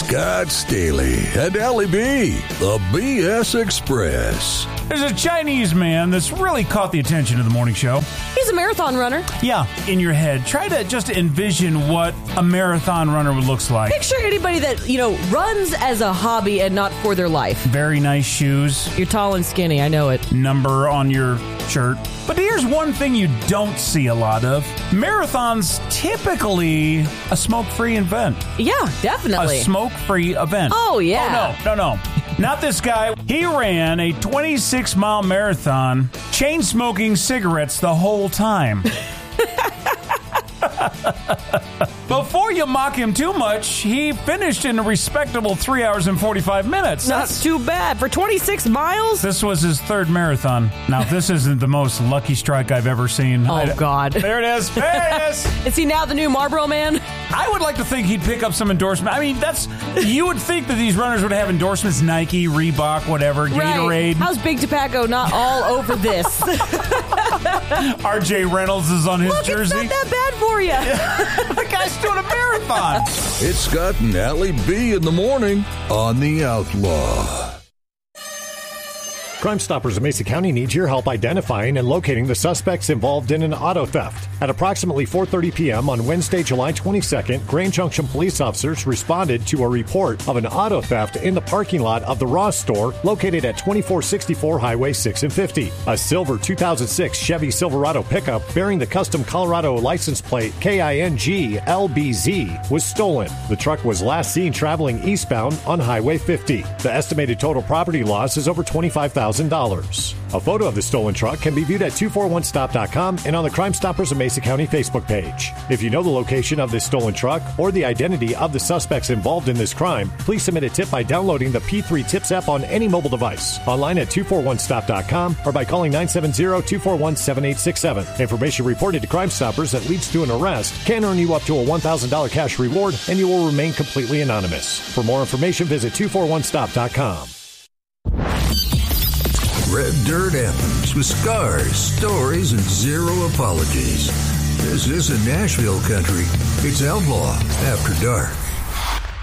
Scott Staley and Allie B, the BS Express. There's a Chinese man that's really caught the attention of the morning show. He's a marathon runner. Yeah, in your head. Try to just envision what a marathon runner looks like. Picture anybody that, runs as a hobby and not for their life. Very nice shoes. You're tall and skinny, I know it. Number on your shirt. But here's one thing you don't see a lot of. Marathons typically a smoke-free event. Yeah, definitely. A smoke-free event. Oh, yeah. Oh, no. Not this guy. He ran a 26-mile marathon, chain-smoking cigarettes the whole time. Before you mock him too much, he finished in a respectable 3 hours and 45 minutes. That's too bad. For 26 miles? This was his third marathon. Now, this isn't the most lucky strike I've ever seen. Oh, God. There it is. There it is. Is he now the new Marlboro Man? I would like to think he'd pick up some endorsement. I mean, you would think that these runners would have endorsements, Nike, Reebok, whatever, Gatorade. Right. How's Big Tobacco not all over this? RJ Reynolds is on his Look, jersey. it's not that bad for you. The guy's doing a marathon. It's Scott and Allie B in the morning on The Outlaw. Crime Stoppers of Mesa County needs your help identifying and locating the suspects involved in an auto theft. At approximately 4:30 p.m. on Wednesday, July 22nd, Grand Junction police officers responded to a report of an auto theft in the parking lot of the Ross store located at 2464 Highway 6 and 50. A silver 2006 Chevy Silverado pickup bearing the custom Colorado license plate KING-LBZ was stolen. The truck was last seen traveling eastbound on Highway 50. The estimated total property loss is over $25,000. A photo of the stolen truck can be viewed at 241stop.com and on the Crime Stoppers of Mesa County Facebook page. If you know the location of this stolen truck or the identity of the suspects involved in this crime, please submit a tip by downloading the P3 Tips app on any mobile device, online at 241stop.com, or by calling 970-241-7867. Information reported to Crime Stoppers that leads to an arrest can earn you up to a $1,000 cash reward, and you will remain completely anonymous. For more information, visit 241stop.com. Red Dirt Anthems with scars, stories, and zero apologies. This isn't Nashville country. It's Outlaw After Dark.